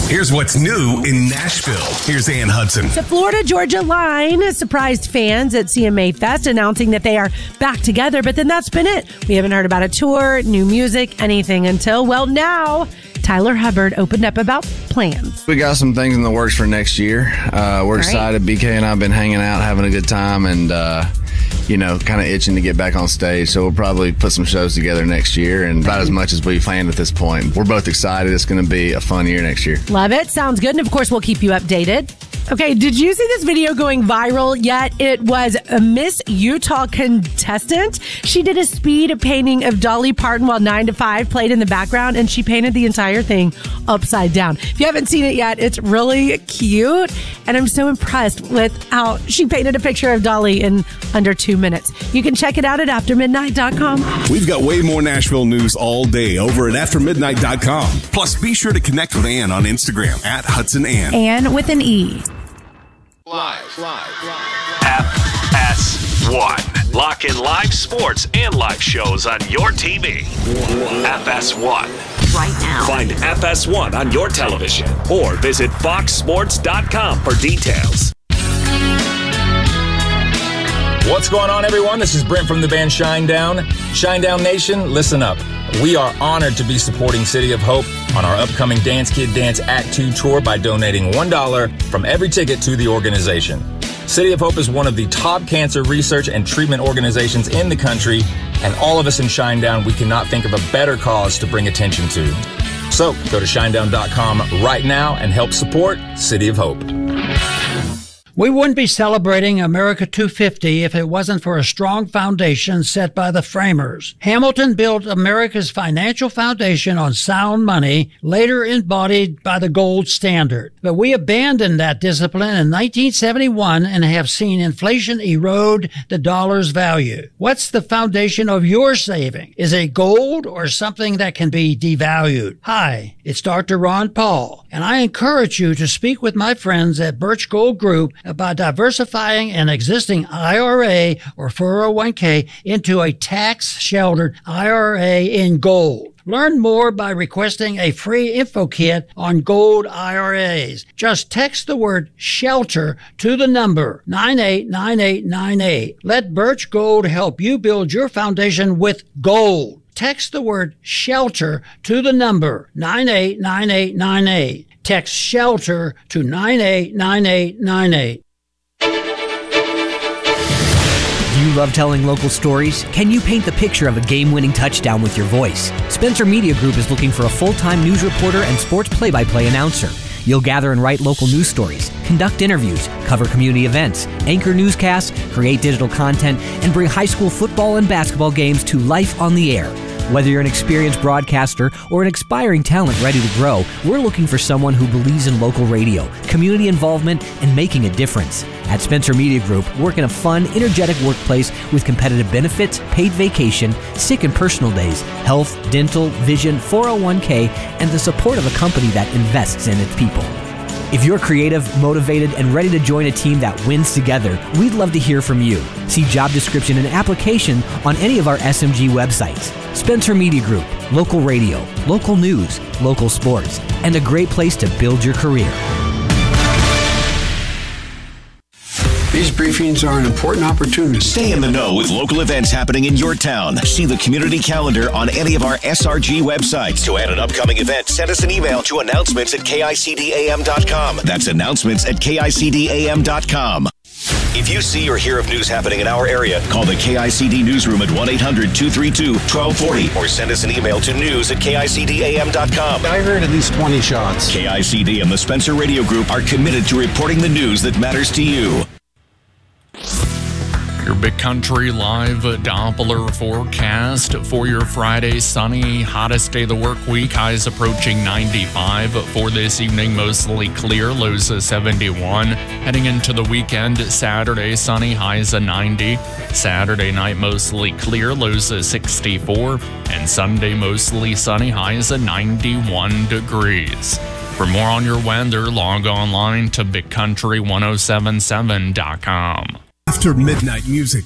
Here's what's new in Nashville. Here's Ann Hudson. The Florida-Georgia Line surprised fans at CMA Fest, announcing that they are back together, but then that's been it. We haven't heard about a tour, new music, anything until, well, now Tyler Hubbard opened up about plans. We got some things in the works for next year. We're excited. BK and I have been hanging out, having a good time, and kind of itching to get back on stage. So we'll probably put some shows together next year, and about as much as we planned at this point. We're both excited. It's going to be a fun year next year. Love it. Sounds good. And of course, we'll keep you updated. Okay, did you see this video going viral yet? It was a Miss Utah contestant. She did a speed painting of Dolly Parton while 9 to 5 played in the background, and she painted the entire thing upside down. If you haven't seen it yet, it's really cute, and I'm so impressed with how she painted a picture of Dolly in under 2 minutes. You can check it out at aftermidnight.com. We've got way more Nashville news all day over at aftermidnight.com. Plus, be sure to connect with Ann on Instagram at HudsonAnn. Ann with an E. Live. FS1. Lock in live sports and live shows on your TV. FS1. Right now. Find FS1 on your television or visit foxsports.com for details. What's going on, everyone? This is Brent from the band Shinedown. Shinedown Nation, listen up. We are honored to be supporting City of Hope on our upcoming Dance Kid Dance Act 2 tour by donating $1 from every ticket to the organization. City of Hope is one of the top cancer research and treatment organizations in the country, and all of us in Shinedown, we cannot think of a better cause to bring attention to. So go to shinedown.com right now and help support City of Hope. We wouldn't be celebrating America 250 if it wasn't for a strong foundation set by the framers. Hamilton built America's financial foundation on sound money, later embodied by the gold standard. But we abandoned that discipline in 1971 and have seen inflation erode the dollar's value. What's the foundation of your saving? Is it gold or something that can be devalued? Hi, it's Dr. Ron Paul, and I encourage you to speak with my friends at Birch Gold Group about diversifying an existing IRA or 401k into a tax-sheltered IRA in gold. Learn more by requesting a free info kit on gold IRAs. Just text the word SHELTER to the number 989898. Let Birch Gold help you build your foundation with gold. Text the word SHELTER to the number 989898. Text SHELTER to 989898. Do you love telling local stories? Can you paint the picture of a game-winning touchdown with your voice? Spencer Media Group is looking for a full-time news reporter and sports play-by-play announcer. You'll gather and write local news stories, conduct interviews, cover community events, anchor newscasts, create digital content, and bring high school football and basketball games to life on the air. Whether you're an experienced broadcaster or an aspiring talent ready to grow, we're looking for someone who believes in local radio, community involvement, and making a difference. At Spencer Media Group, work in a fun, energetic workplace with competitive benefits, paid vacation, sick and personal days, health, dental, vision, 401k, and the support of a company that invests in its people. If you're creative, motivated, and ready to join a team that wins together, we'd love to hear from you. See job description and application on any of our SMG websites. Spencer Media Group, local radio, local news, local sports, and a great place to build your career. These briefings are an important opportunity. Stay in the know with local events happening in your town. See the community calendar on any of our SRG websites. To add an upcoming event, send us an email to announcements@KICDAM.com. That's announcements@KICDAM.com. If you see or hear of news happening in our area, call the KICD newsroom at 1-800-232-1240 or send us an email to news@KICDAM.com. I heard at least 20 shots. KICD and the Spencer Radio Group are committed to reporting the news that matters to you. Your Big Country Live Doppler forecast for your Friday. Sunny, hottest day of the work week. Highs approaching 95. For this evening, mostly clear. Lows of 71. Heading into the weekend, Saturday, sunny. Highs of 90. Saturday night, mostly clear. Lows of 64. And Sunday, mostly sunny. Highs of 91 degrees. For more on your weather, log online to BigCountry1077.com. After Midnight Music.